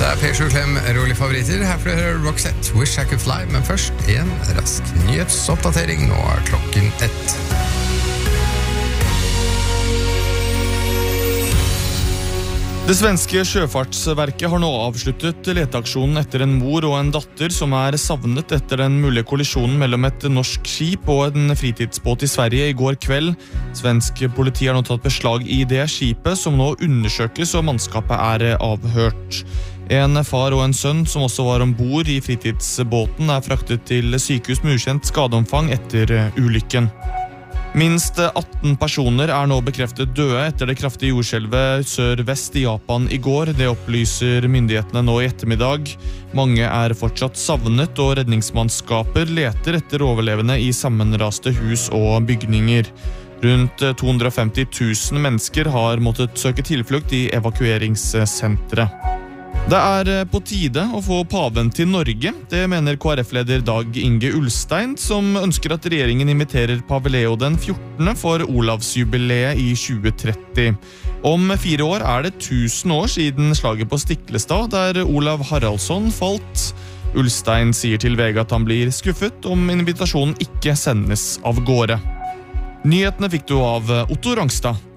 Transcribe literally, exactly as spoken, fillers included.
Dette er P sju Klem, rolig favoritter. Her får dere Roxette, Wish I Could Fly. Men først en rask nyhetsoppdatering. Nå er klokken ett. Det svenske sjøfartsverket har nå avsluttet leteaksjonen etter en mor og en datter som er savnet etter den mulige kollisjonen mellom et norsk skip og en fritidsbåt i Sverige i går kveld. Svensk politi har nå tatt beslag i det skipet, som nå undersøkes og mannskapet er avhørt. En far og en sønn som også var ombord i fritidsbåten er fraktet til sykehus med ukjent skadeomfang etter ulykken. Minst atten personer er nå bekreftet døde etter det kraftige jordskjelvet sør-vest i Japan i går. Det opplyser myndighetene nå i ettermiddag. Mange er fortsatt savnet, og redningsmannskaper leter etter overlevende i sammenraste hus og bygninger. Rundt to hundre og femti tusen mennesker har måttet søke tilflukt i evakueringssenteret. Det er på tide å få paven til Norge. Det mener K R F-leder Dag Inge Ulstein, som ønsker at regjeringen inviterer pave Leo den fjortende for Olavsjubileet i tjue tretti. Om fire år er det tusen år siden slaget på Stiklestad, der Olav Haraldsson falt. Ulstein sier til V G at han blir skuffet om invitasjonen ikke sendes av gårde. Nyhetene fikk du av Otto Rangstad.